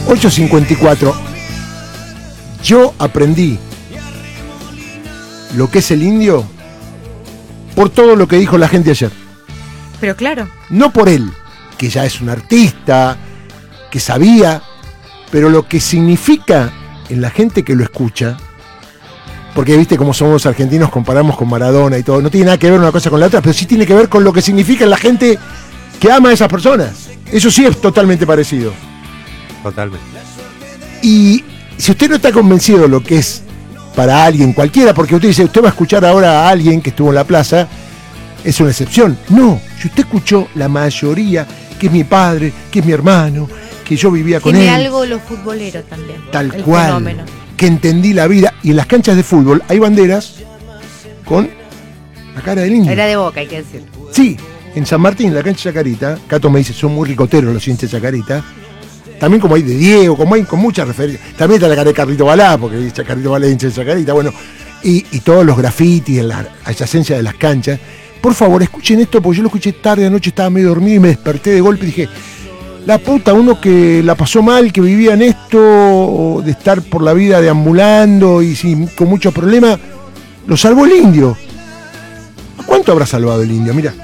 8:54. Yo aprendí lo que es el indio por todo lo que dijo la gente ayer. Pero claro. No por él, que ya es un artista, que sabía, pero lo que significa en la gente que lo escucha, porque viste cómo somos los argentinos, comparamos con Maradona y todo, no tiene nada que ver una cosa con la otra, pero sí tiene que ver con lo que significa en la gente que ama a esas personas. Eso sí es totalmente parecido. Totalmente. Y si usted no está convencido de lo que es para alguien cualquiera, porque usted dice, usted va a escuchar ahora a alguien que estuvo en la plaza, es una excepción. No, si usted escuchó la mayoría, que es mi padre, que es mi hermano, que yo vivía con él. Tiene algo lo futbolero también. Tal el cual. Fenómeno. Que entendí la vida. Y en las canchas de fútbol hay banderas con la cara del indio. Era de Boca, hay que decir. Sí, en San Martín, la cancha de Chacarita, Cato me dice, son muy ricoteros los hinchas de Chacarita. También como hay de Diego, como hay con muchas referencias. También está la cara de Carlito Balá, porque Carlito Balá es hincha de Chacarita. Bueno, y todos los grafitis en la adyacencia de las canchas. Por favor, escuchen esto, porque yo lo escuché tarde, anoche estaba medio dormido y me desperté de golpe y dije, la puta, uno que la pasó mal, que vivía en esto, de estar por la vida deambulando y con muchos problemas, lo salvó el indio. ¿A cuánto habrá salvado el indio? Mira.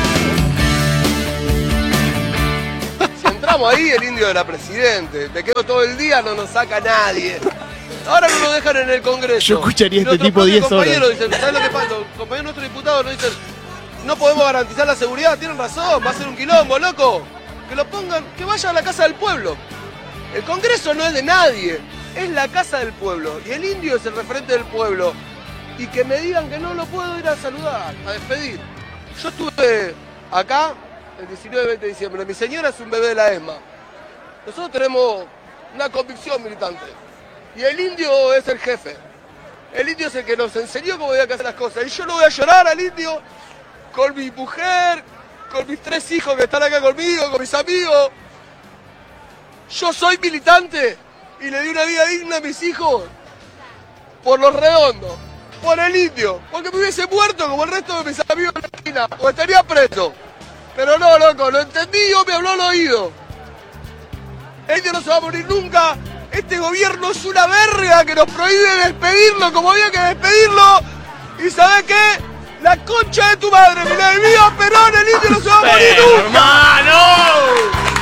Si entramos ahí, el indio era presidente. Me quedo todo el día, no nos saca nadie. Ahora no lo dejan en el Congreso. Yo escucharía Y este nuestros tipo 10 propios horas. compañeros dicen, ¿sabes lo que pasa? Los compañeros nuestros diputados nos dicen, no podemos garantizar la seguridad. Tienen razón, va a ser un quilombo, loco. Que lo pongan, que vaya a la casa del pueblo. El Congreso no es de nadie, es la casa del pueblo. Y el indio es el referente del pueblo. Y que me digan que no lo puedo ir a saludar, a despedir. Yo estuve acá el 19 y 20 de diciembre. Mi señora es un bebé de la ESMA. Nosotros tenemos una convicción militante. Y el indio es el jefe. El indio es el que nos enseñó cómo había que hacer las cosas. Y yo lo voy a llorar al indio con mi mujer, con mis 3 hijos que están acá conmigo, con mis amigos. Yo soy militante y le di una vida digna a mis hijos por los redondos, por el indio, porque me hubiese muerto como el resto de mis amigos en la esquina, o estaría preso. Pero no, loco, lo entendí, yo me habló al oído. El indio no se va a morir nunca. Este gobierno es una verga que nos prohíbe despedirlo como había que despedirlo. ¿Y sabés qué? La concha de tu madre, mira, el mío Perón, el indio no se va a morir nunca. ¡Hermano!